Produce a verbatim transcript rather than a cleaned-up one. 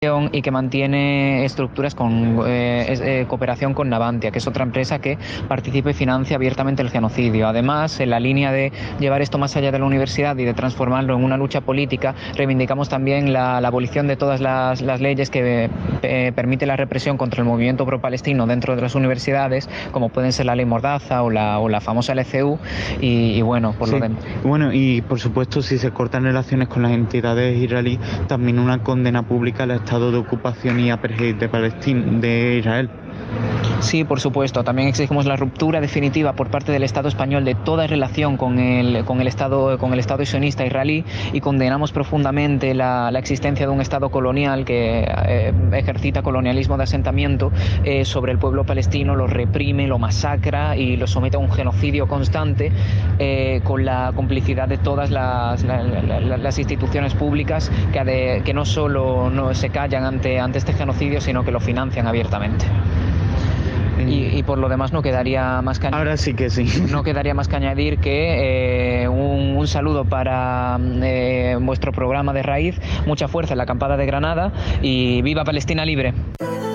y que mantiene estructuras con eh, eh, cooperación con Navantia, que es otra empresa que participa y financia abiertamente el genocidio. Además, en la línea de llevar esto más allá de la universidad y de transformarlo en una lucha política, reivindicamos también la, la abolición de todas las, las leyes que eh, permiten la represión contra el movimiento pro-palestino dentro de las universidades, como pueden ser la ley Mordaza o la, o la famosa L C U, y, y bueno, por sí. lo demás. Bueno, y por supuesto, si se cortan relaciones con las entidades israelíes, también una condena pública al Estado de ocupación y apartheid de Palestina, de Israel. Sí, por supuesto. También exigimos la ruptura definitiva por parte del Estado español de toda relación con el, con el Estado, con el Estado sionista israelí, y condenamos profundamente la, la existencia de un Estado colonial que eh, ejercita colonialismo de asentamiento eh, sobre el pueblo palestino, lo reprime, lo masacra y lo somete a un genocidio constante eh, con la complicidad de todas las, la, la, la, las instituciones públicas que, de, que no solo no se callan ante, ante este genocidio, sino que lo financian abiertamente. Y, y por lo demás no quedaría más que añadir, ahora sí que sí no quedaría más que añadir que eh, un, un saludo para eh, vuestro programa de Raíz, mucha fuerza en la acampada de Granada y viva Palestina libre.